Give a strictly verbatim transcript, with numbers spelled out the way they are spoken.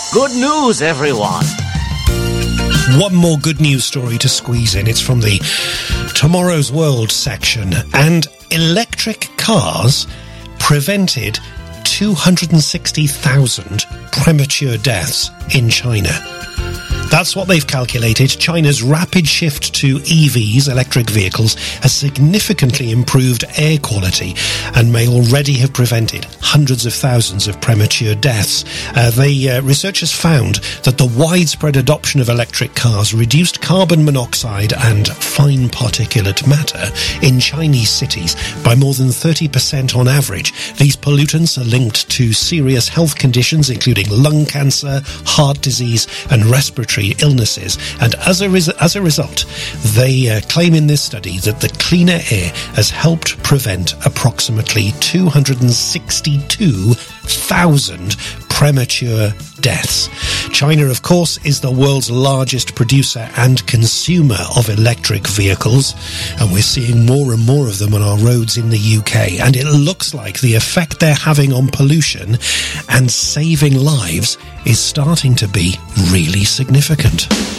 Good news, everyone. One more good news story to squeeze in. It's from the Tomorrow's World section. And electric cars prevented two hundred sixty thousand premature deaths in China. That's what they've calculated. China's rapid shift to E Vs, electric vehicles, has significantly improved air quality and may already have prevented hundreds of thousands of premature deaths. Uh, the uh, researchers found that the widespread adoption of electric cars reduced carbon monoxide and fine particulate matter in Chinese cities by more than thirty percent on average. These pollutants are linked to serious health conditions, including lung cancer, heart disease, and respiratory illnesses, and as a, res- as a result, they uh, claim in this study that the cleaner air has helped prevent approximately two hundred sixty-two thousand premature deaths. China, of course, is the world's largest producer and consumer of electric vehicles, and we're seeing more and more of them on our roads in the U K, and it looks like the effect they're having on pollution and saving lives is starting to be really significant.